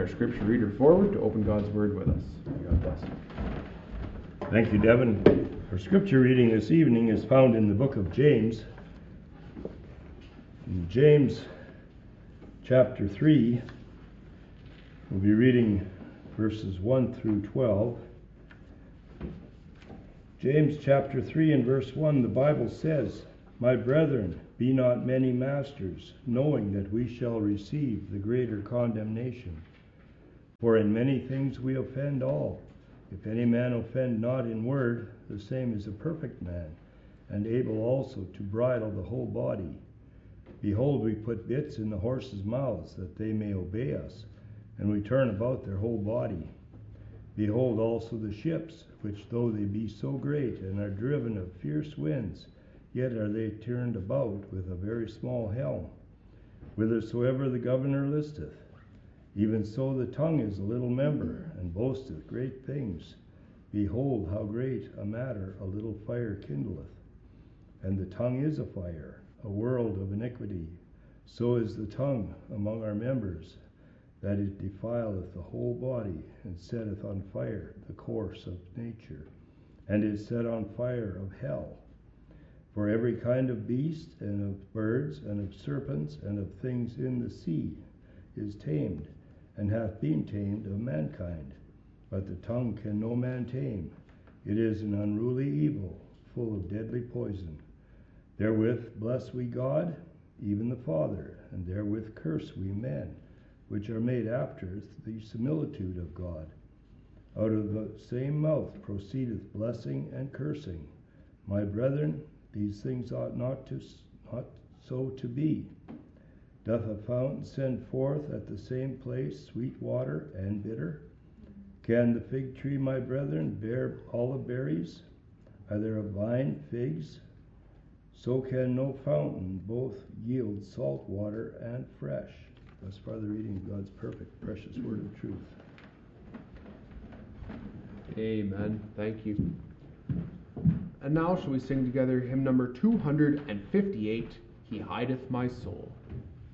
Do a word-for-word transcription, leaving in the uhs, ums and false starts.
our scripture reader forward to open God's Word with us. God bless. Thank you, Devin. Our scripture reading this evening is found in the book of James. In James chapter three, we'll be reading verses one through twelve. James chapter three and verse one, the Bible says, "My brethren, be not many masters, knowing that we shall receive the greater condemnation. For in many things we offend all. If any man offend not in word, the same is a perfect man, and able also to bridle the whole body. Behold, we put bits in the horses' mouths, that they may obey us, and we turn about their whole body. Behold also the ships, which though they be so great, and are driven of fierce winds, yet are they turned about with a very small helm, whithersoever the governor listeth. Even so the tongue is a little member, and boasteth great things. Behold, how great a matter a little fire kindleth. And the tongue is a fire, a world of iniquity. So is the tongue among our members, that it defileth the whole body, and setteth on fire the course of nature, and is set on fire of hell. For every kind of beast, and of birds, and of serpents, and of things in the sea, is tamed, and hath been tamed of mankind. But the tongue can no man tame. It is an unruly evil, full of deadly poison. Therewith bless we God, even the Father, and therewith curse we men, which are made after the similitude of God. Out of the same mouth proceedeth blessing and cursing. My brethren, these things ought not to not so to be. Doth a fountain send forth at the same place sweet water and bitter? Can the fig tree, my brethren, bear olive berries? Are there a vine figs? So can no fountain both yield salt water and fresh." Thus far the reading of God's perfect, precious word of truth. Amen. Thank you. And now shall we sing together hymn number two hundred fifty-eight, "He Hideth My Soul."